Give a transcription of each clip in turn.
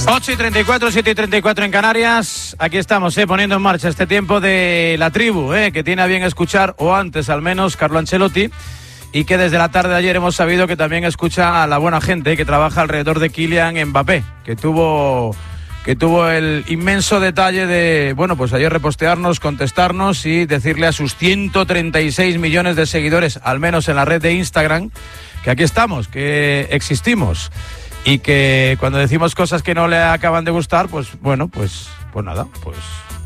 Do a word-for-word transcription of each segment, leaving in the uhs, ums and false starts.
ocho y treinta y cuatro, siete y treinta y cuatro en Canarias. Aquí estamos, eh, poniendo en marcha este tiempo de la tribu, eh, que tiene a bien escuchar, o antes al menos, Carlo Ancelotti, y que desde la tarde de ayer hemos sabido que también escucha a la buena gente eh, que trabaja alrededor de Kylian Mbappé, que tuvo, que tuvo el inmenso detalle de, bueno, pues ayer repostearnos, contestarnos y decirle a sus ciento treinta y seis millones de seguidores, al menos en la red de Instagram, que aquí estamos, que existimos. Y que cuando decimos cosas que no le acaban de gustar, pues bueno, pues pues nada, pues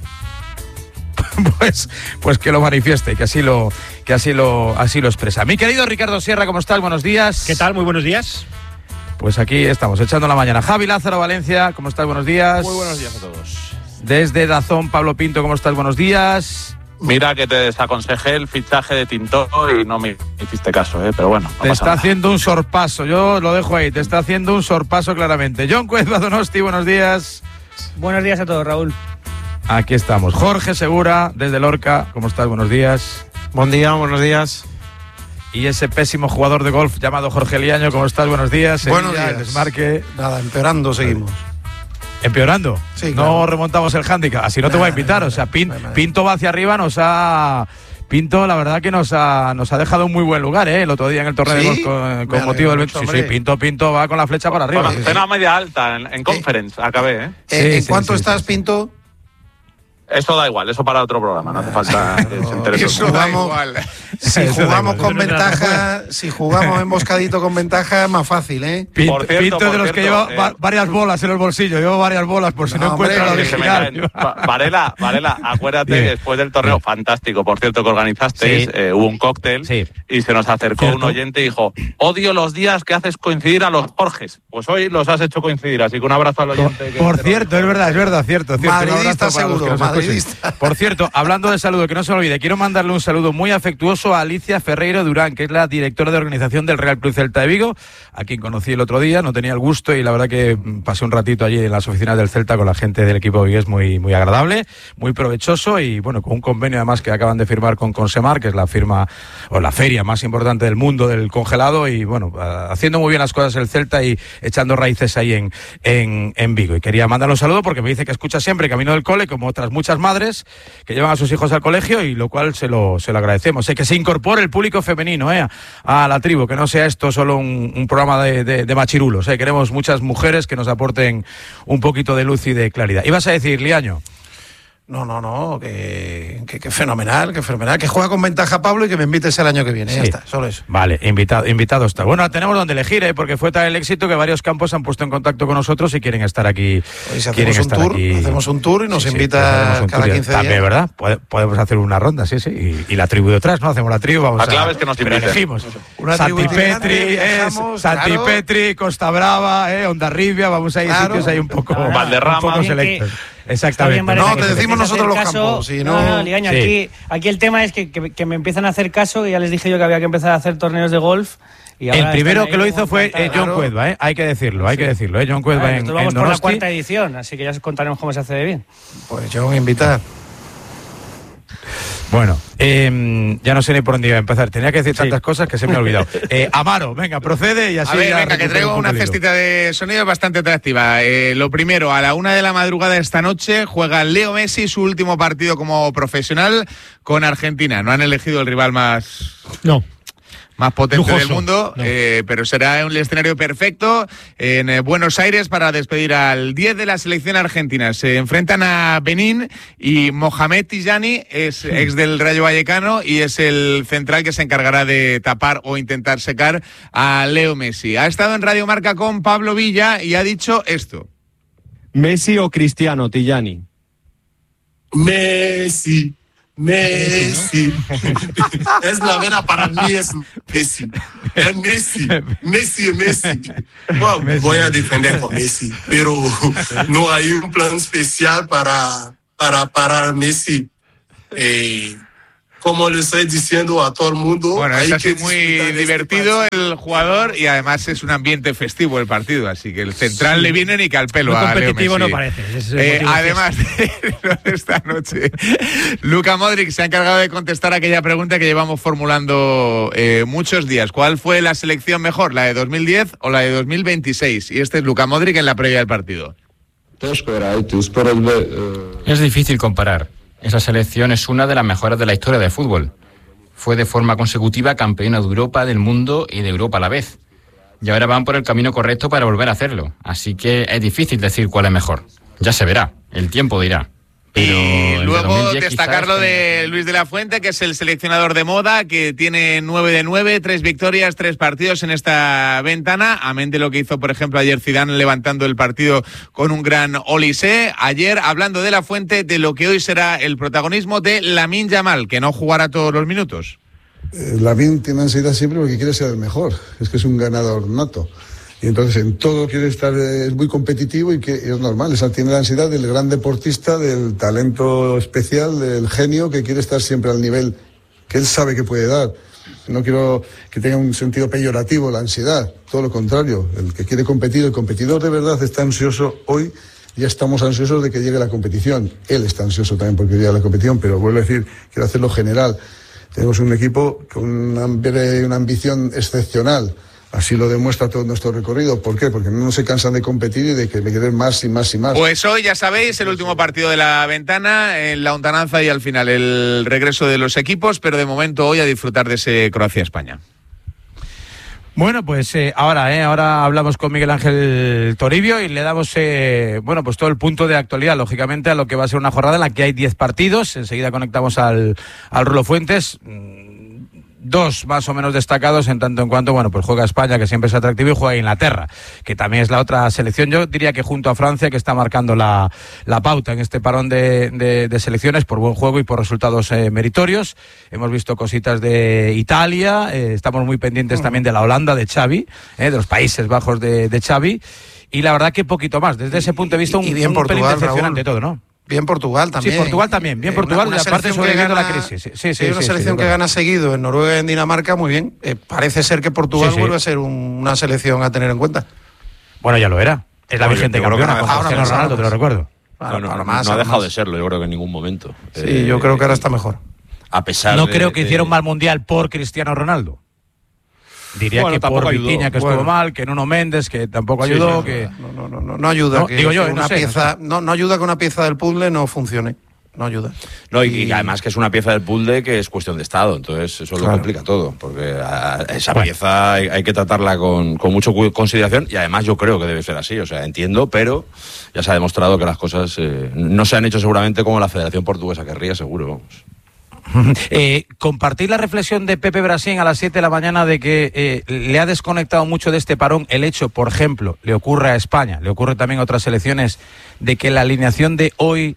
pues pues que lo manifieste y que así lo que así lo así lo expresa. Mi querido Ricardo Sierra, ¿cómo estás? Buenos días. ¿Qué tal? Muy buenos días. Pues aquí estamos, echando la mañana. Javi Lázaro, Valencia, ¿cómo estás? Buenos días. Muy buenos días a todos. Desde Dazón, Pablo Pinto, ¿cómo estás? Buenos días. Mira que te desaconsejé el fichaje de Tinto y no me hiciste caso, ¿eh? Pero bueno. No te pasa está nada. haciendo un sorpaso, yo lo dejo ahí, te está haciendo un sorpaso claramente. John Cuezba Donosti, buenos días. Buenos días a todos, Raúl. Aquí estamos. Jorge Segura, desde Lorca, ¿cómo estás? Buenos días. Buen día, buenos días. Y ese pésimo jugador de golf llamado Jorge Liaño, ¿cómo estás? Buenos días. Buenos Sevilla, días. El desmarque. Nada, empeorando seguimos. ¿Empeorando? Sí, no claro. remontamos el hándicap. Así no te Nah, voy a invitar. nah, O sea, Pin- nah, nah. Pinto va hacia arriba, nos ha... Pinto, la verdad que nos ha, nos ha dejado un muy buen lugar, ¿eh? El otro día en el torneo ¿Sí? de golf con, con Me motivo del alegro veinte. mucho, Sí, sí, hombre. Pinto, Pinto va con la flecha para arriba. Bueno, Sí, sí. cena media alta en, en conference, acabé, ¿eh? Eh, Sí, ¿En sí, cuánto sí, estás, sí. Pinto? Eso da igual, eso para otro programa, no hace falta que se entere Eso todo. da igual. Si Eso da jugamos igual. con ventaja, si jugamos emboscadito con ventaja, es más fácil, ¿eh? Pinto, Por cierto, Pinto es de por los que cierto, lleva eh, va- varias bolas en el bolsillo. Lleva varias bolas por si no, No, encuentra hombre, la Que se me original. caen. Va- Varela, Varela, acuérdate Bien. que después del torneo Bien. fantástico, por cierto, que organizasteis, Sí. eh, hubo un cóctel Sí. y se nos acercó Cierto. un oyente y dijo: odio los días que haces coincidir a los Jorges. Pues hoy los has hecho coincidir, así que un abrazo al oyente. que Por te lo cierto, dijo. es verdad, es verdad, cierto. cierto. Un Madridista abrazo para los seguro, que nos escuchen. madridista. Por cierto, hablando de saludo, que no se me olvide, quiero mandarle un saludo muy afectuoso a Alicia Ferreiro Durán, que es la directora de organización del Real Club Celta de Vigo, a quien conocí el otro día, no tenía el gusto y la verdad que mm, pasé un ratito allí en las oficinas del Celta con la gente del equipo vigués, muy, muy agradable, muy provechoso y bueno, con un convenio además que acaban de firmar con Consemar, que es la firma o la feria más importante del mundo del congelado y bueno, haciendo muy bien las cosas el Celta y echando raíces ahí en, en, en Vigo. Y quería mandarle un saludo porque me dice que escucha siempre camino del cole, como otras muchas madres que llevan a sus hijos al colegio y lo cual se lo, se lo agradecemos. Sé que se incorpore el público femenino eh, a, a la tribu, que no sea esto solo un, un programa de, de, de machirulos. Eh. Queremos muchas mujeres que nos aporten un poquito de luz y de claridad. ¿Ibas a decir, Liaño? No, no, no, que, que, que fenomenal, que fenomenal. Que juega con ventaja Pablo y que me invites el año que viene. Ya Sí. está, solo eso. Vale, invitado, invitado está. Bueno, tenemos donde elegir, ¿eh? Porque fue tal el éxito que varios campos se han puesto en contacto con nosotros y quieren estar aquí. Hoy si quieren hacemos un estar tour, aquí. hacemos un tour y nos Sí, sí, invita pues hacemos un cada tour. quince También, días. ¿verdad? Pode- Podemos hacer una ronda, sí, sí. Y, y la tribu detrás, ¿no? Hacemos la tribu, vamos La a... clave es que nos pero inviten. elegimos. Una Santi tribu itinerante, Petri, eh, viajamos, Santi claro. Petri, Costa Brava, eh, Hondarribia, vamos a ir a Claro. sitios ahí un poco, Claro. Valderrama. un poco Bien que- selectos. Está Exactamente. bien, Varela, No, que te se decimos empiece a nosotros hacer los caso. campos, si no, no- no, Ligaño, Sí. aquí, aquí el tema es que, que, que me empiezan a hacer caso, y ya les dije yo que había que empezar a hacer torneos de golf. Y ahora El primero están que lo ahí hizo como fue eh, encantados. John Claro. Cuezba, ¿eh? Hay que decirlo, hay que decirlo. ¿eh? John Cuezba Vale, en, nosotros vamos en por la Donosti. cuarta edición, así que ya os contaremos cómo se hace de bien. Pues yo voy a invitar. Bueno, eh, ya no sé ni por dónde iba a empezar. Tenía que decir Sí. tantas cosas que se me ha olvidado. Eh, Amaro, venga, procede y así A ver, ya venga, que recupero traigo un poco una el hilo. cestita de sonido bastante atractiva. Eh, lo primero, a la una de la madrugada de esta noche juega Leo Messi su último partido como profesional con Argentina. No han elegido el rival más... No. más potente Lujoso. del mundo, No. eh, pero será un escenario perfecto en eh, Buenos Aires para despedir al diez de la selección argentina. Se enfrentan a Benín y Mohamed Tijani es ex del Rayo Vallecano y es el central que se encargará de tapar o intentar secar a Leo Messi. Ha estado en Radio Marca con Pablo Villa y ha dicho esto. ¿Messi o Cristiano, Tijani? Messi, Messi. Es la vera para mí, es Messi. Es Messi, Messi, Messi. Bueno, Messi. voy a defender con Messi, pero no hay un plan especial para, para parar Messi. Eh, como le estoy diciendo a todo el mundo, Bueno, hay es así que muy disfrutar de este divertido partido. el jugador y además es un ambiente festivo el partido, así que el central le viene ni que al pelo Muy a Leo competitivo Messi. no parece. ese es el Eh, motivo de además de lo de esta noche, Luka Modric se ha encargado de contestar aquella pregunta que llevamos formulando eh, muchos días. ¿Cuál fue la selección mejor, la de dos mil diez o la de dos mil veintiséis? Y este es Luka Modric en la previa del partido. Es difícil comparar. Esa selección es una de las mejores de la historia del fútbol. Fue de forma consecutiva campeona de Europa, del mundo y de Europa a la vez. Y ahora van por el camino correcto para volver a hacerlo. Así que es difícil decir cuál es mejor. Ya se verá. El tiempo dirá. Pero y luego destacar lo quizás... de Luis de la Fuente, que es el seleccionador de moda, que tiene nueve de nueve, tres victorias, tres partidos en esta ventana, amén de lo que hizo, por ejemplo, ayer Zidane levantando el partido con un gran Olise. Ayer, hablando de la Fuente, de lo que hoy será el protagonismo de Lamine Yamal, que no jugará todos los minutos. Eh, Lamine tiene ansiedad siempre porque quiere ser el mejor, es que es un ganador nato. Y entonces en todo quiere estar, es muy competitivo y que es normal, esa tiene la ansiedad del gran deportista, del talento especial, del genio que quiere estar siempre al nivel que él sabe que puede dar. No quiero que tenga un sentido peyorativo la ansiedad, todo lo contrario, el que quiere competir, el competidor de verdad está ansioso hoy, ya estamos ansiosos de que llegue la competición. Él está ansioso también porque llegue la competición, pero vuelvo a decir, quiero hacerlo general. Tenemos un equipo con una, una ambición excepcional. Así lo demuestra todo nuestro recorrido. ¿Por qué? Porque no se cansan de competir y de que me queden más y más y más. Pues hoy, ya sabéis, el último partido de la ventana, en la lontananza y al final el regreso de los equipos, pero de momento hoy a disfrutar de ese Croacia-España. Bueno, pues eh, ahora, eh, ahora hablamos con Miguel Ángel Toribio y le damos, eh, bueno, pues todo el punto de actualidad, lógicamente, a lo que va a ser una jornada en la que hay diez partidos. Enseguida conectamos al, al Rulo Fuentes. Dos más o menos destacados en tanto en cuanto, bueno, pues juega España, que siempre es atractivo, y juega Inglaterra, que también es la otra selección. Yo diría que junto a Francia, que está marcando la, la pauta en este parón de, de, de selecciones por buen juego y por resultados eh, meritorios. Hemos visto cositas de Italia, eh, estamos muy pendientes también de la Holanda, de Xavi, eh, de los Países Bajos de, de Xavi, y la verdad que poquito más. Desde ese punto de vista, un, y bien un Portugal, pelín decepcionante Raúl. todo, ¿no? Bien Portugal también. Sí, Portugal también, bien Portugal, una, una una aparte sobreviviendo gana, la crisis. Sí, sí, sí, una sí, selección sí, que gana seguido en Noruega y en Dinamarca, muy bien. Eh, parece ser que Portugal sí, sí. vuelve a ser un, una selección a tener en cuenta. Bueno, ya lo era. Es la no, vigente campeona, con Cristiano Ronaldo, te lo recuerdo. No, no, no, más, no ha dejado más. de serlo, yo creo que en ningún momento. Sí, eh, yo creo que ahora está mejor. A pesar no de, creo que de... hicieron mal mundial por Cristiano Ronaldo. Diría bueno, que por Vitinha, que estuvo bueno. mal, que Nuno Méndez, que tampoco sí, ayudó, sí, que... No, no, no, no, no ayuda. No, que digo yo, una no sé, pieza, no, sé. no, no ayuda que una pieza del puzzle no funcione. No ayuda. No, y, y además que es una pieza del puzzle que es cuestión de estado, entonces eso claro. lo complica todo, porque a esa bueno. pieza hay, hay que tratarla con, con mucha consideración y además yo creo que debe ser así, o sea, entiendo, pero ya se ha demostrado que las cosas eh, no se han hecho seguramente como la Federación Portuguesa querría, seguro, vamos. Eh, compartir la reflexión de Pepe Brasín a las siete de la mañana de que eh, le ha desconectado mucho de este parón el hecho, por ejemplo, le ocurre a España, le ocurre también a otras selecciones, de que la alineación de hoy,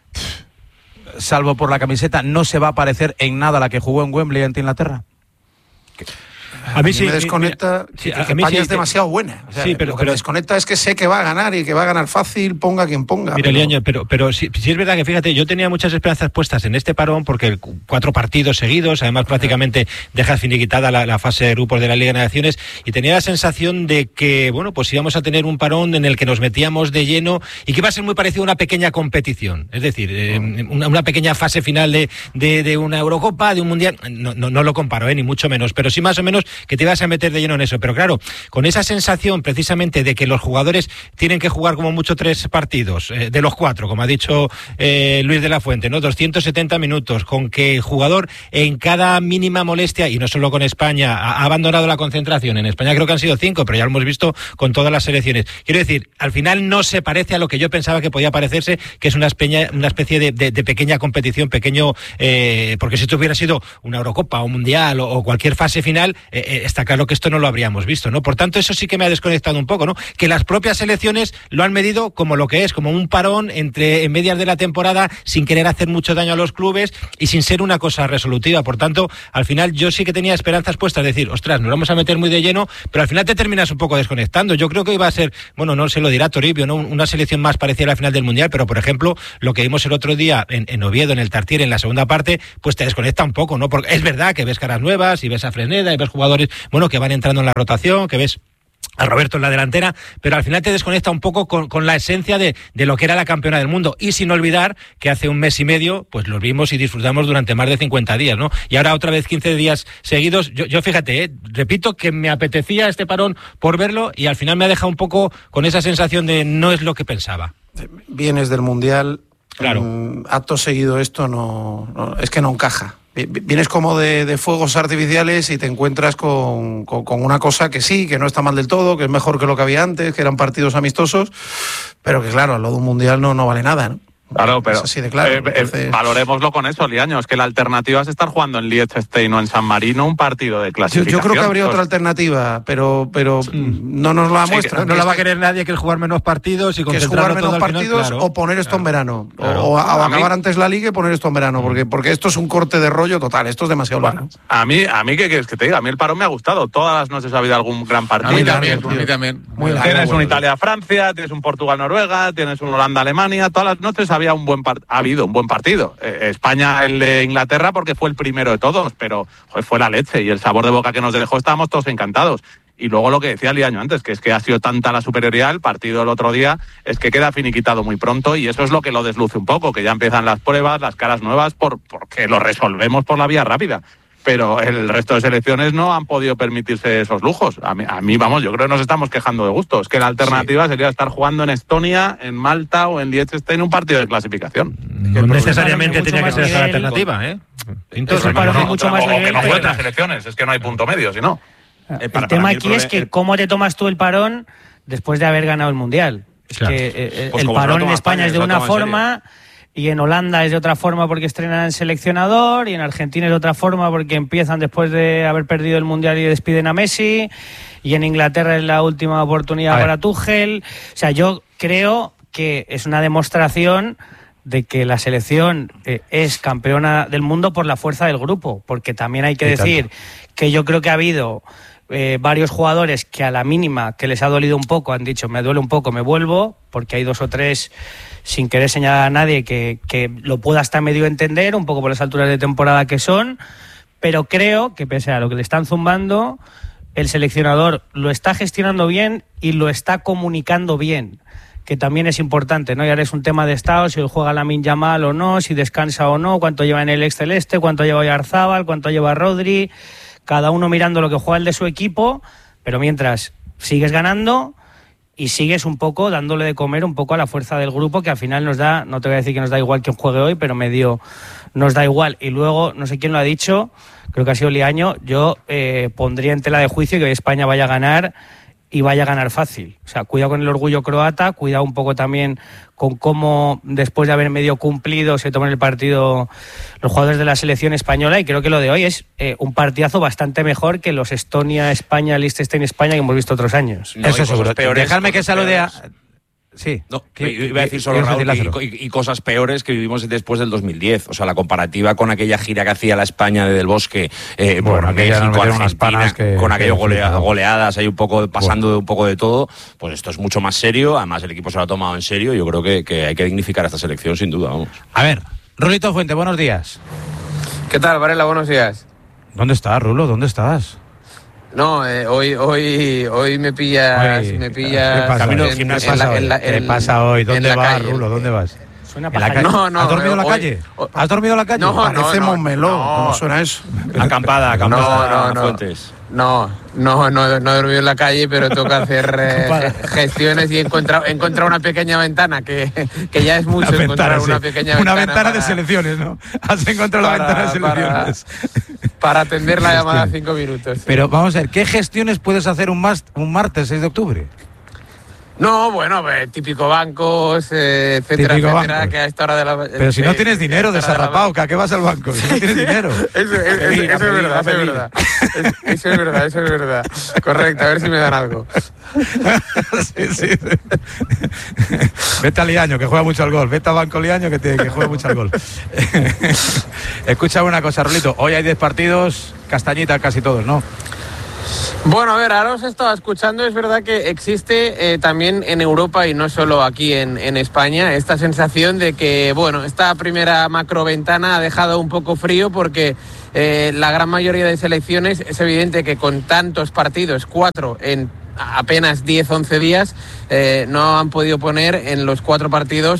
salvo por la camiseta, no se va a parecer en nada a la que jugó en Wembley ante Inglaterra. ¿Qué? A mí, a mí sí me desconecta sí, que, que a mí España sí, es demasiado buena. O sea, sí, pero, lo que pero, me desconecta es que sé que va a ganar y que va a ganar fácil, ponga quien ponga. Mira, pero... Liaño, pero, pero sí, sí es verdad que, fíjate, yo tenía muchas esperanzas puestas en este parón porque cuatro partidos seguidos, además prácticamente deja finiquitada la, la fase de grupos de la Liga de Naciones y tenía la sensación de que, bueno, pues íbamos a tener un parón en el que nos metíamos de lleno y que iba a ser muy parecido a una pequeña competición. Es decir, eh, una, una pequeña fase final de, de, de una Eurocopa, de un Mundial. No, no, no lo comparo, eh, ni mucho menos, pero sí más o menos que te ibas a meter de lleno en eso, pero claro, con esa sensación precisamente de que los jugadores tienen que jugar como mucho tres partidos, eh, de los cuatro, como ha dicho eh, Luis de la Fuente, ¿no? doscientos setenta minutos, con que el jugador en cada mínima molestia, y no solo con España, ha, ha abandonado la concentración. En España creo que han sido cinco, pero ya lo hemos visto con todas las selecciones. Quiero decir, al final no se parece a lo que yo pensaba que podía parecerse, que es una, espeña, una especie de, de, de pequeña competición, pequeño, eh, porque si esto hubiera sido una Eurocopa o un Mundial o, o cualquier fase final, eh, eh, está claro que esto no lo habríamos visto, ¿no? Por tanto, eso sí que me ha desconectado un poco, ¿no? Que las propias selecciones lo han medido como lo que es, como un parón entre en medias de la temporada, sin querer hacer mucho daño a los clubes y sin ser una cosa resolutiva. Por tanto, al final yo sí que tenía esperanzas puestas, de decir, ostras, nos vamos a meter muy de lleno, pero al final te terminas un poco desconectando. Yo creo que iba a ser, bueno, no se lo dirá Toribio, ¿no? Una selección más parecida a la final del Mundial, pero por ejemplo, lo que vimos el otro día en, en Oviedo, en el Tartiere, en la segunda parte, pues te desconecta un poco, ¿no? Porque es verdad que ves caras nuevas y ves a Fresneda y ves jugadores, bueno, que van entrando en la rotación, que ves a Roberto en la delantera, pero al final te desconecta un poco con, con la esencia de, de lo que era la campeona del mundo, y sin olvidar que hace un mes y medio pues los vimos y disfrutamos durante más de cincuenta días, ¿no? Y ahora otra vez quince días seguidos. Yo, yo fíjate, ¿eh? repito que me apetecía este parón por verlo y al final me ha dejado un poco con esa sensación de no es lo que pensaba. vienes del Mundial, claro. mmm, acto seguido esto no, no es que no encaja. Vienes como de, de fuegos artificiales y te encuentras con, con, con una cosa que sí, que no está mal del todo, que es mejor que lo que había antes, que eran partidos amistosos, pero que claro, lo de un Mundial no, no vale nada, ¿no? Claro, pero es así de claro. eh, Entonces... eh, valorémoslo con eso, Liaño. Es que la alternativa es estar jugando en Liechtenstein o en San Marino un partido de clasificación. Yo, yo creo que habría otra alternativa, pero pero no nos la sí, muestra. No, no la va a querer nadie, que es jugar menos partidos y concentrarlo que es jugar menos todo partidos al final, claro. o poner esto claro. en verano. Claro. O, o, a, o a acabar mí... antes la liga y poner esto en verano, porque, porque esto es un corte de rollo total, esto es demasiado largo. A mí, a mí ¿qué quieres que te diga? A mí el parón me ha gustado. Todas las noches ha habido algún gran partido. A mí también, a mí también. Muy tienes un Italia-Francia, tienes un Portugal-Noruega, tienes un Holanda-Alemania. Todas las noches había un buen part... ha habido un buen partido. Eh, España, el de Inglaterra, porque fue el primero de todos, pero joder, fue la leche y el sabor de boca que nos dejó, estábamos todos encantados. Y luego lo que decía Liaño antes, que es que ha sido tanta la superioridad, el partido del otro día, es que queda finiquitado muy pronto y eso es lo que lo desluce un poco, que ya empiezan las pruebas, las caras nuevas, por porque lo resolvemos por la vía rápida. Pero el resto de selecciones no han podido permitirse esos lujos. A mí, a mí, vamos, yo creo que nos estamos quejando de gusto. Es que la alternativa sí. sería estar jugando en Estonia, en Malta o en Liechtenstein un partido de clasificación. No necesariamente tenía que ser esa la alternativa, ¿eh? Entonces, no, no, no, mucho más o que no jueguen las selecciones, es que no hay punto medio, si no. El para, tema para aquí el es que cómo te tomas tú el parón después de haber ganado el Mundial. Es claro. que eh, pues el parón en España es de una forma... Y en Holanda es de otra forma porque estrenan seleccionador, y en Argentina es de otra forma porque empiezan después de haber perdido el Mundial y despiden a Messi, y en Inglaterra es la última oportunidad para Tuchel. O sea, yo creo que es una demostración de que la selección eh, es campeona del mundo por la fuerza del grupo, porque también hay que decir que yo creo que ha habido eh, varios jugadores que a la mínima que les ha dolido un poco han dicho me duele un poco, me vuelvo, porque hay dos o tres, sin querer señalar a nadie, que, que lo pueda hasta medio entender, un poco por las alturas de temporada que son, pero creo que pese a lo que le están zumbando, el seleccionador lo está gestionando bien y lo está comunicando bien, que también es importante, ¿no? Y ahora es un tema de estado, si juega Lamine Yamal o no, si descansa o no, cuánto lleva en el ex celeste, cuánto lleva Oyarzábal, cuánto lleva Rodri, cada uno mirando lo que juega el de su equipo, pero mientras sigues ganando y sigues un poco dándole de comer un poco a la fuerza del grupo, que al final nos da, no te voy a decir que nos da igual quién juegue hoy, pero medio nos da igual. Y luego, no sé quién lo ha dicho, creo que ha sido Liaño, yo eh, pondría en tela de juicio que hoy España vaya a ganar y vaya a ganar fácil. O sea, cuidado con el orgullo croata, cuidado un poco también con cómo, después de haber medio cumplido, se toman el partido los jugadores de la selección española, y creo que lo de hoy es eh, un partidazo bastante mejor que los Estonia, España, Liechtenstein, España que hemos visto otros años. No, eso seguro. Dejadme que salude a... Sí, no, iba a decir solo Raúl, y, y, y cosas peores que vivimos después del dos mil diez. O sea, la comparativa con aquella gira que hacía la España de Del Bosque, eh, bueno, con México, Argentina, que, con aquello golea, goleadas, hay un poco pasando bueno. de un poco de todo. Pues esto es mucho más serio. Además, el equipo se lo ha tomado en serio. Yo creo que, que hay que dignificar a esta selección, sin duda. Vamos. A ver, Rulito Fuente, buenos días. ¿Qué tal, Varela? Buenos días. ¿Dónde estás, Rulo? ¿Dónde estás? No, eh, hoy, hoy, hoy me pillas, hoy, me pillas. ¿Qué pasa, en, en, en, la, en la, ¿Qué pasa hoy? ¿Dónde vas, calle, Rulo? ¿Dónde vas? Suena ¿En la calle? No, no, ¿Has dormido en la hoy, calle? Hoy, ¿Has dormido en la calle? No, Parece no, Montmeló. No, ¿Cómo suena eso? Acampada, acampada. No, no, no. Fuentes. No, no, no, no he dormido en la calle, pero toca hacer eh, gestiones y he encontrado, he encontrado una pequeña ventana, que, que ya es mucho una encontrar ventana, una sí. pequeña una ventana. Una ventana para, de selecciones, ¿no? Has encontrado para, la ventana de selecciones. Para, para atender la llamada cinco minutos. Sí. Pero vamos a ver, ¿qué gestiones puedes hacer un, más, un martes seis de octubre? No, bueno, eh, típico bancos, eh, etcétera, típico etcétera, bancos. que a esta hora de la... Pero si eh, no tienes dinero, desarrapado, ¿a qué vas al banco? Si no tienes dinero. Eso, eso, eso, eso es verdad, eso es verdad. Eso es verdad, eso es verdad. Correcto, a ver si me dan algo. Sí, sí. Vete a Liaño, que juega mucho al golf. Vete a Banco Liaño, que, te, que juega mucho al golf. Escúchame una cosa, Rolito. Hoy hay diez partidos, castañita casi todos, ¿no? Bueno, a ver, ahora os estaba escuchando, es verdad que existe eh, también en Europa y no solo aquí en, en España esta sensación de que, bueno, esta primera macroventana ha dejado un poco frío porque eh, la gran mayoría de selecciones es evidente que con tantos partidos, cuatro en apenas diez, once días, eh, no han podido poner en los cuatro partidos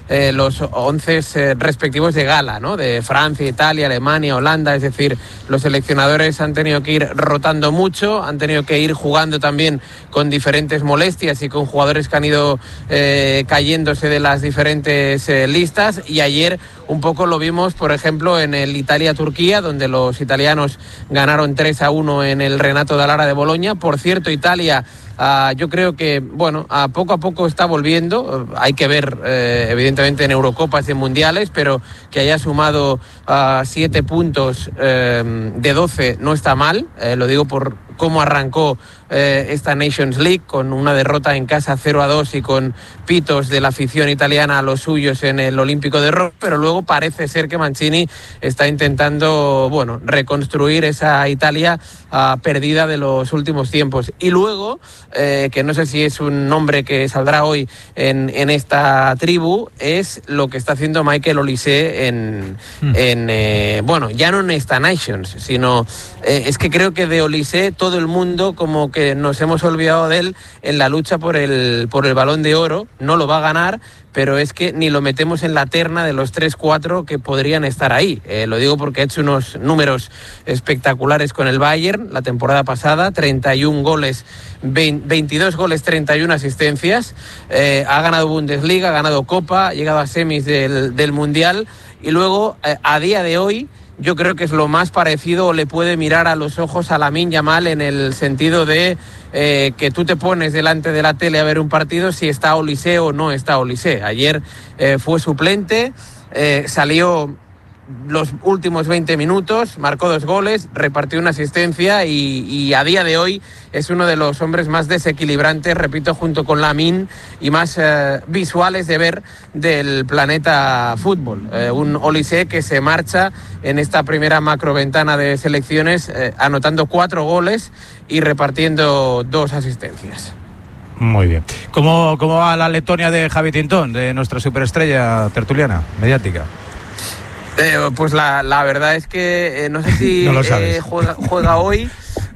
eh, los once eh, respectivos de gala, ¿no? De Francia, Italia, Alemania, Holanda, es decir, los seleccionadores han tenido que ir rotando mucho, han tenido que ir jugando también con diferentes molestias y con jugadores que han ido eh, cayéndose de las diferentes eh, listas, y ayer un poco lo vimos, por ejemplo, en el Italia-Turquía, donde los italianos ganaron tres a uno en el Renato Dallara de Boloña. Por cierto, Italia, uh, yo creo que, bueno, a poco a poco está volviendo. Uh, hay que ver, eh, evidentemente, en Eurocopas y en Mundiales, pero que haya sumado uh, siete puntos eh, de doce no está mal. Eh, lo digo por cómo arrancó eh, esta Nations League, con una derrota en casa cero a dos y con pitos de la afición italiana a los suyos en el Olímpico de Roma, pero luego parece ser que Mancini está intentando, bueno, reconstruir esa Italia uh, perdida de los últimos tiempos. Y luego, eh, que no sé si es un nombre que saldrá hoy en, en esta tribu, es lo que está haciendo Michael Olise en, mm. en eh, bueno, ya no en esta Nations, sino eh, es que creo que de Olise todo el mundo como que nos hemos olvidado de él en la lucha por el, por el Balón de Oro. No lo va a ganar, pero es que ni lo metemos en la terna de los tres cuatro que podrían estar ahí. Eh, lo digo porque ha hecho unos números espectaculares con el Bayern la temporada pasada, treinta y un goles, veintidós goles, treinta y una asistencias, eh, ha ganado Bundesliga, ha ganado Copa, ha llegado a semis del, del Mundial, y luego eh, a día de hoy yo creo que es lo más parecido, o le puede mirar a los ojos a Lamine Yamal, en el sentido de eh, que tú te pones delante de la tele a ver un partido si está Olise o no está Olise. Ayer eh, fue suplente, eh, salió los últimos veinte minutos, marcó dos goles, repartió una asistencia y, y a día de hoy es uno de los hombres más desequilibrantes, repito, junto con Lamine, y más eh, visuales de ver del planeta fútbol. Eh, un Olise que se marcha en esta primera macroventana de selecciones eh, anotando cuatro goles y repartiendo dos asistencias. Muy bien. ¿Cómo, cómo va la Letonia de Javi Tintón, de nuestra superestrella tertuliana, mediática? Eh, pues la, la verdad es que eh, no sé si no eh, juega, juega hoy.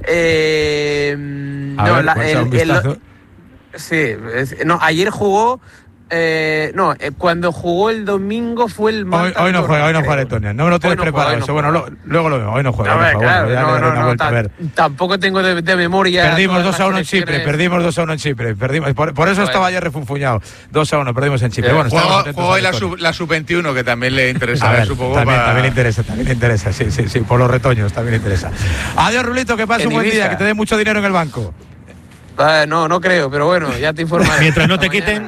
Eh, A no, ver, la, pues el, el, sí, es, no, ayer jugó. Eh, no, eh, cuando jugó el domingo fue el Hoy, hoy no juega, hoy no juega Letonia. No me lo tienes no preparado juega, eso. no Bueno, lo, luego lo veo. Hoy no juega. No, hoy no, juega. claro, Bueno, no, ya no, no, vuelta, a ver. Tampoco tengo de, de memoria. Perdimos dos a uno en Chipre. Perdimos dos a uno en Chipre. Perdimos, por, por eso bueno. estaba ayer refunfuñado. dos a uno, perdimos en Chipre. Eh, bueno, juego, juego hoy la sub, la sub veintiuno, que también le interesa. A ver, supongo, también, para... también le interesa, también le interesa. Sí, sí, sí. Por los retoños también le interesa. Adiós, Rulito, que pases un buen día, que te dé mucho dinero en el banco. Uh, no, no creo, pero bueno, ya te informaré. Mientras no te quiten.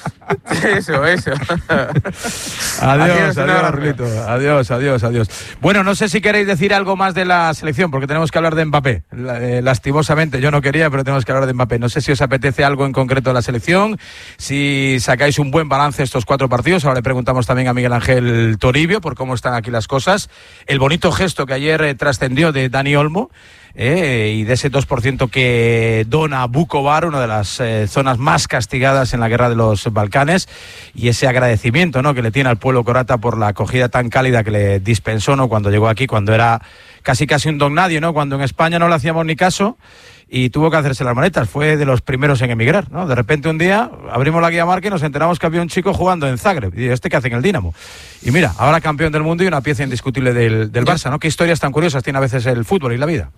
Eso, eso. Adiós, adiós, adiós, Rulito. Adiós, adiós, adiós. Bueno, no sé si queréis decir algo más de la selección, porque tenemos que hablar de Mbappé. Eh, lastimosamente, yo no quería, pero tenemos que hablar de Mbappé. No sé si os apetece algo en concreto de la selección, si sacáis un buen balance estos cuatro partidos. Ahora le preguntamos también a Miguel Ángel Toribio por cómo están aquí las cosas. El bonito gesto que ayer eh, trascendió de Dani Olmo, Eh, y de ese dos por ciento que dona Vukovar, una de las eh, zonas más castigadas en la guerra de los Balcanes, y ese agradecimiento, ¿no?, que le tiene al pueblo croata por la acogida tan cálida que le dispensó, ¿no?, cuando llegó aquí, cuando era casi casi un don nadie, ¿no?, cuando en España no le hacíamos ni caso y tuvo que hacerse las maletas. Fue de los primeros en emigrar, ¿no? De repente un día abrimos la guía marca y nos enteramos que había un chico jugando en Zagreb. Y ¿este qué hace en el Dinamo? Y mira, ahora campeón del mundo y una pieza indiscutible del, del Barça, ¿no? Qué historias tan curiosas tiene a veces el fútbol y la vida.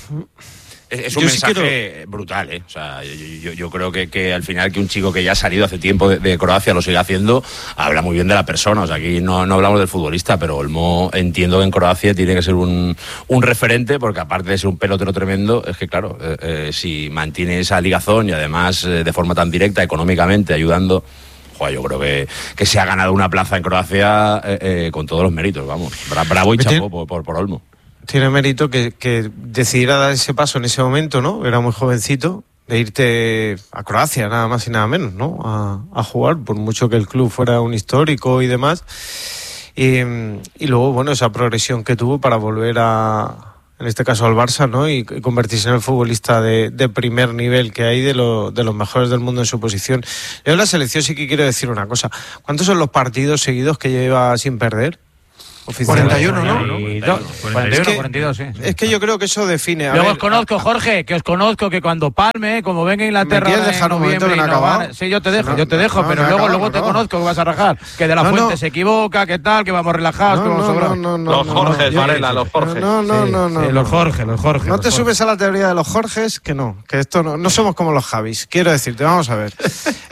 Es, es un yo mensaje sí quiero... brutal, ¿eh? O sea, yo, yo, yo creo que, que al final que un chico que ya ha salido hace tiempo de, de Croacia lo siga haciendo, habla muy bien de la persona. O sea, aquí no, no hablamos del futbolista, pero Olmo entiendo que en Croacia tiene que ser un, un referente, porque aparte de ser un pelotero tremendo, es que claro, eh, eh, si mantiene esa ligazón y además eh, de forma tan directa, económicamente, ayudando... Joder, yo creo que, que se ha ganado una plaza en Croacia eh, eh, con todos los méritos, vamos. Bra, bravo y chapó por, por, por Olmo. Tiene mérito que, que decidiera dar ese paso en ese momento, ¿no? Era muy jovencito, de irte a Croacia, nada más y nada menos, ¿no? A, a jugar, por mucho que el club fuera un histórico y demás. Y, y luego, bueno, esa progresión que tuvo para volver a, en este caso al Barça, ¿no? Y, y convertirse en el futbolista de, de primer nivel que hay, de, lo, de los mejores del mundo en su posición. Yo en la selección sí que quiero decir una cosa. ¿Cuántos son los partidos seguidos que lleva sin perder? cuarenta y uno, ¿no? cuarenta y uno, cuarenta y dos, sí. Es que yo creo que eso define. Luego os conozco, Jorge, que os conozco que cuando palme, como venga a Inglaterra. ¿Me quieres dejar un momento que no he acabado? Sí, yo te dejo, No, yo te dejo, no, pero no luego, acabado, luego no te acabado. conozco que vas a rajar. Que de la No, Fuente no. se equivoca, que tal, que vamos relajados, que No, vamos no, sobrados. no, no, Los no, Jorges, no, Varela, los Jorges. No, no, no, no. Sí, no. los Jorge, los Jorge. No los te Jorge. subes a la teoría de los Jorges, que no, que esto no, no somos como los Javis. Quiero decirte, vamos a ver.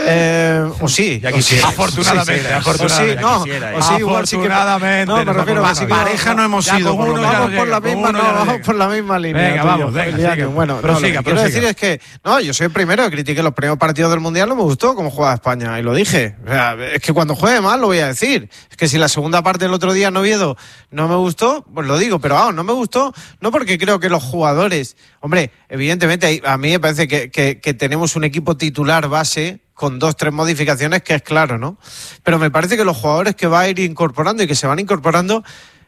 Eh, o sí, Ya o quisiera. sí. Afortunadamente, O sí, afortunadamente. no, Quisiera, o sí, igual sí que. afortunadamente, No, me nos refiero vamos que sí que. Pareja no hemos Ya sido, con por lo uno menos. ya Vamos no por la llega, misma, con no, uno ya no vamos llega. por la misma línea. Venga, tú y yo, vamos, venga, Eliane. sigue. Bueno, no, Prosiga, lo que quiero prosiga. decir es que, no, yo soy el primero que critiqué los primeros partidos del Mundial, no me gustó cómo jugaba España, y lo dije. O sea, es que cuando juegue mal lo voy a decir. Es que si la segunda parte del otro día en Oviedo no me gustó, pues lo digo, pero vamos, no me gustó, no porque creo que los jugadores, hombre, evidentemente a mí me parece que, que, que tenemos un equipo titular base con dos, tres modificaciones, que es claro, ¿no? Pero me parece que los jugadores que va a ir incorporando y que se van incorporando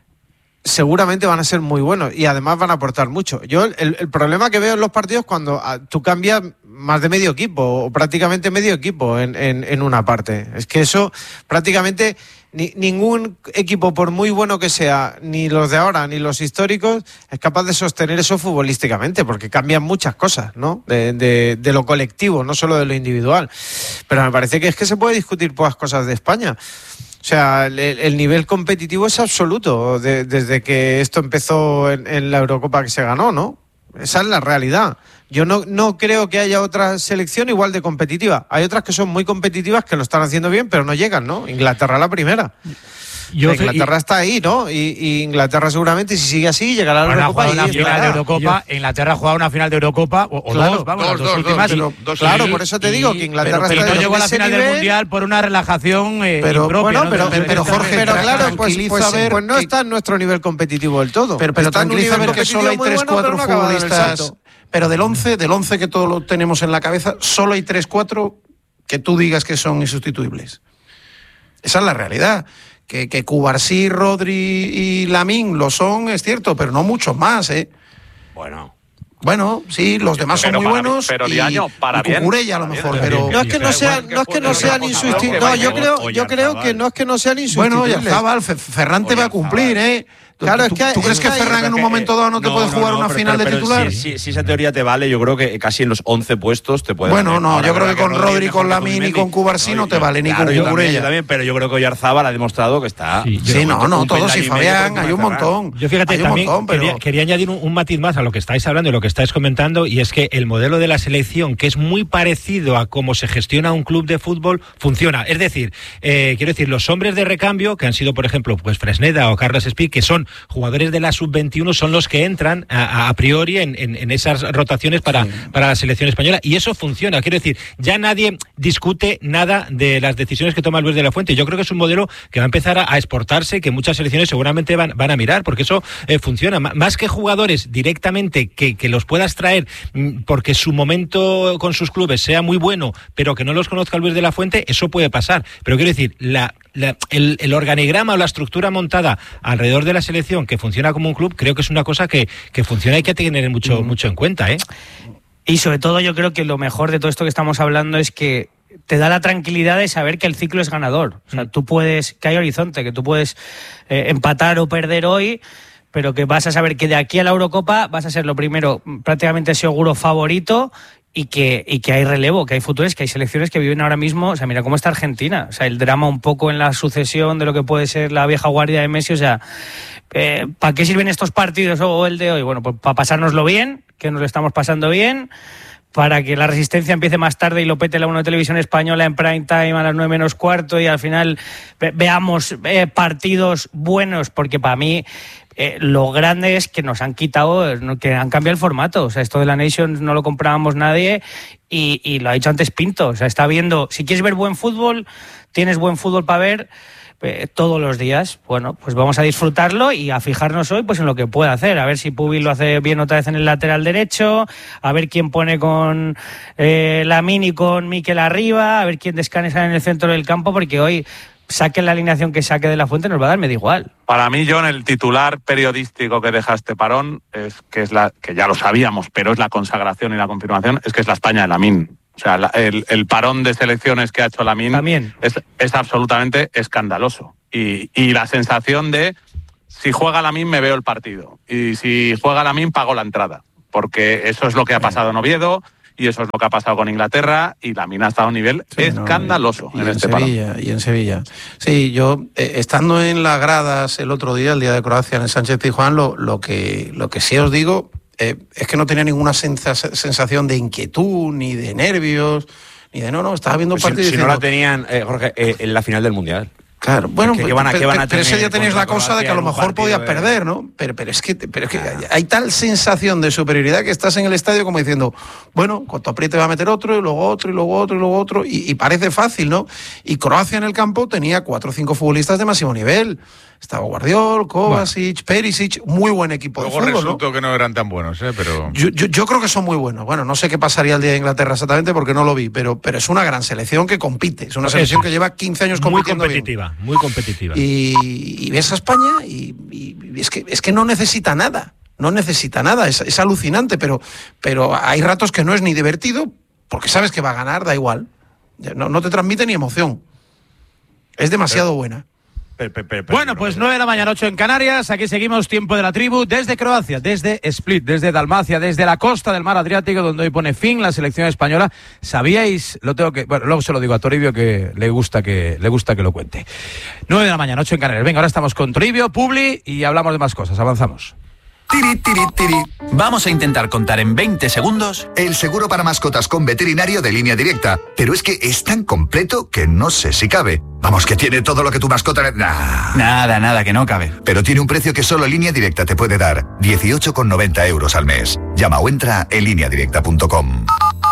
seguramente van a ser muy buenos y además van a aportar mucho. Yo el, el problema que veo en los partidos cuando a, tú cambias más de medio equipo o prácticamente medio equipo en, en, en una parte. Es que eso prácticamente ni, ningún equipo, por muy bueno que sea, ni los de ahora ni los históricos, es capaz de sostener eso futbolísticamente, porque cambian muchas cosas, ¿no? De, de, de lo colectivo, no solo de lo individual. Pero me parece que es que se puede discutir pocas cosas de España. O sea, el, el nivel competitivo es absoluto de, desde que esto empezó en, en la Eurocopa que se ganó, ¿no? Esa es la realidad. Yo no, no creo que haya otra selección igual de competitiva. Hay otras que son muy competitivas que lo están haciendo bien, pero no llegan, ¿no? Inglaterra la primera. Yo, Inglaterra y, está ahí, ¿no? Y, y Inglaterra seguramente, si sigue así, llegará a la Eurocopa. Una final de Eurocopa. Yo, Inglaterra ha jugado una final de Eurocopa, o, o claro, dos, vamos, dos, las dos, dos últimas. Dos, y, dos, dos, claro, sí, por eso te digo y, que Inglaterra pero, está pero no llegó a la final nivel, del Mundial por una relajación eh, pero, impropia. Bueno, ¿no? pero, pero, pero Jorge, pero claro, pues, pues, ver pues no que, está en nuestro nivel competitivo del todo. Pero, pero está tranquiliza ver que solo hay tres, bueno, cuatro no futbolistas. Pero del once, del once que todos lo tenemos en la cabeza, solo hay tres, cuatro que tú digas que son insustituibles. Esa es la realidad. Que, que Cubarsí, Rodri y Lamine lo son, es cierto, pero no muchos más, ¿eh? Bueno. Bueno, sí, los demás son muy buenos. Pero y, Diaño, para y Cucurella a lo mejor, pero no es que no sean, no es que no sean insustituibles. No, yo creo, yo creo que no es que no sean insustituibles. Bueno, ya Zabal, Ferran te va a cumplir, ¿eh? Claro, ¿Tú, es que, ¿tú crees que Ferran en un momento dado no te no, puede no, jugar no, una pero, final pero, de pero titular? Si, si, si esa teoría te vale, yo creo que casi en los once puestos te puede. Bueno, no, Ahora, yo creo que con Rodri, con la Lamine y con Cubarsí no te vale, ni claro, con yo Cucurella. también, también, pero yo creo que Oyarzabal ha demostrado que está. Sí, sí no, no, todos y Fabián, hay un montón. Yo fíjate, hay un también montón, pero... quería, quería añadir un, un matiz más a lo que estáis hablando y lo que estáis comentando, y es que el modelo de la selección, que es muy parecido a cómo se gestiona un club de fútbol, funciona. Es decir, eh, quiero decir, los hombres de recambio, que han sido, por ejemplo, pues Fresneda o Carlos Espí, que son jugadores de la sub veintiuno, son los que entran a, a priori en, en, en esas rotaciones para, sí. para la selección española, y eso funciona. Quiero decir, ya nadie discute nada de las decisiones que toma Luis de la Fuente. Yo creo que es un modelo que va a empezar a, a exportarse, que muchas selecciones seguramente van, van a mirar, porque eso eh, funciona. M- más que jugadores directamente que, que los puedas traer m- porque su momento con sus clubes sea muy bueno, pero que no los conozca Luis de la Fuente, eso puede pasar. Pero quiero decir, la, la, el, el organigrama o la estructura montada alrededor de la selección que funciona como un club, creo que es una cosa que, que funciona y hay que tener mucho, mm. mucho en cuenta, ¿eh? Y sobre todo yo creo que lo mejor de todo esto que estamos hablando es que te da la tranquilidad de saber que el ciclo es ganador. O sea, tú puedes, que hay horizonte, que tú puedes eh, empatar o perder hoy, pero que vas a saber que de aquí a la Eurocopa vas a ser lo primero, prácticamente seguro favorito, y que, y que hay relevo, que hay futuros, que hay selecciones que viven ahora mismo. O sea, mira cómo está Argentina. O sea, el drama un poco en la sucesión de lo que puede ser la vieja guardia de Messi. O sea, eh, ¿para qué sirven estos partidos o el de hoy? Bueno, pues para pasárnoslo bien, que nos lo estamos pasando bien, para que la Resistencia empiece más tarde y lo pete la uno de Televisión Española en prime time a las nueve menos cuarto, y al final ve- veamos eh, partidos buenos, porque para mí eh, lo grande es que nos han quitado, no, que han cambiado el formato. O sea, esto de la Nations no lo comprábamos nadie, y, y lo ha dicho antes Pinto. O sea, está viendo, si quieres ver buen fútbol, tienes buen fútbol para ver eh, todos los días. Bueno, pues vamos a disfrutarlo y a fijarnos hoy pues en lo que puede hacer. A ver si Pubi lo hace bien otra vez en el lateral derecho, a ver quién pone con eh, Lamine y con Mikel arriba, a ver quién descansa en el centro del campo, porque hoy saque la alineación que saque de la Fuente, nos va a dar medio igual. Para mí, John, el titular periodístico que deja este parón, es que es la que ya lo sabíamos, pero es la consagración y la confirmación, es que es la España de Lamine. O sea, la, el, el parón de selecciones que ha hecho Lamine es, es absolutamente escandaloso. Y, y la sensación de si juega Lamine me veo el partido. Y si juega Lamine pago la entrada. Porque eso es lo que ha pasado en Oviedo y eso es lo que ha pasado con Inglaterra y Lamine ha estado a un nivel sí, escandaloso no, y, en, y este en Sevilla, parón. Y en Sevilla. Sí, yo, eh, estando en las gradas el otro día, el día de Croacia, en el Sánchez Pizjuán, lo, lo, que, lo que sí os digo eh, es que no tenía ninguna sensa- sensación de inquietud, ni de nervios, ni de no, no, estaba viendo pues partidos si, si diciendo, no la tenían, eh, Jorge, eh, en la final del Mundial. Claro, bueno, ¿Qué, pues, qué van a, qué van a pero tener ese día tenías la cosa de que a lo mejor podías de... perder, ¿no? Pero, pero es que, pero es que hay tal sensación de superioridad que estás en el estadio como diciendo, bueno, cuanto apriete va a meter otro, y luego otro, y luego otro, y luego otro, y, y parece fácil, ¿no? Y Croacia en el campo tenía cuatro o cinco futbolistas de máximo nivel. Estaba Guardiol, Kovacic, bueno. Perisic, muy buen equipo Luego de fútbol, resultó ¿no? que no eran tan buenos, ¿eh? Pero... Yo, yo, yo creo que son muy buenos. Bueno, no sé qué pasaría el día de Inglaterra exactamente porque no lo vi, pero, pero es una gran selección que compite. Es una selección Eso. que lleva quince años muy compitiendo competitiva, bien. muy competitiva. Y, y ves a España y, y, y es, que, es que no necesita nada. No necesita nada. Es, es alucinante, pero, pero hay ratos que no es ni divertido porque sabes que va a ganar, da igual. No, no te transmite ni emoción. Es demasiado pero, buena. Pero, pero, pero, pero, bueno, pues nueve de la mañana, ocho en Canarias. Aquí seguimos, tiempo de la tribu, desde Croacia, desde Split, desde Dalmacia, desde la costa del mar Adriático, donde hoy pone fin la selección española. ¿Sabíais? Lo tengo que, bueno, luego se lo digo a Toribio que le gusta que le gusta que lo cuente. nueve de la mañana, ocho en Canarias. Venga, ahora estamos con Toribio, Publi y hablamos de más cosas. Avanzamos. Tiri, tiri, tiri. Vamos a intentar contar en veinte segundos el seguro para mascotas con veterinario de Línea Directa. Pero es que es tan completo que no sé si cabe. Vamos, que tiene todo lo que tu mascota... Nah. Nada, nada, que no cabe. Pero tiene un precio que solo Línea Directa te puede dar. dieciocho con noventa euros al mes. Llama o entra en línea directa punto com.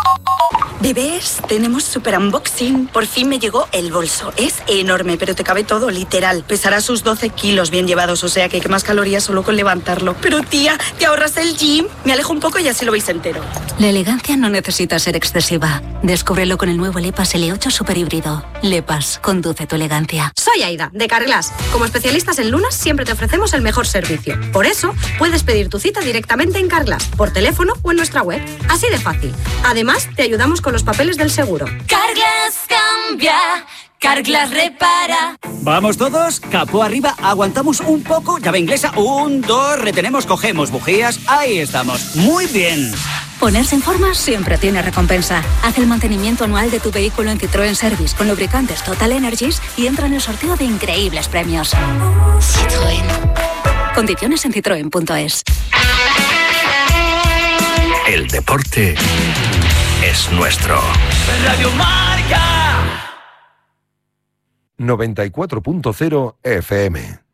Bebés, tenemos super unboxing. Por fin me llegó el bolso. Es enorme, pero te cabe todo, literal. Pesará sus doce kilos bien llevados, o sea que quemas calorías solo con levantarlo. Pero tía, ¿te ahorras el gym? Me alejo un poco y así lo veis entero. La elegancia no necesita ser excesiva. Descúbrelo con el nuevo Lepas L ocho Super Híbrido. Lepas, conduce tu elegancia. Soy Aida, de Carglass. Como especialistas en lunas, siempre te ofrecemos el mejor servicio. Por eso, puedes pedir tu cita directamente en Carglass, por teléfono o en nuestra web. Así de fácil. Además, te ayudamos con los papeles del seguro. Carglass cambia, Carglass repara. Vamos todos, capó arriba, aguantamos un poco, llave inglesa, un, dos, retenemos, cogemos bujías, ahí estamos, muy bien. Ponerse en forma siempre tiene recompensa. Haz el mantenimiento anual de tu vehículo en Citroën Service con lubricantes Total Energies y entra en el sorteo de increíbles premios. Citroën. Condiciones en citroen punto es. El deporte es nuestro. Radio Marca. noventa y cuatro punto cero F M.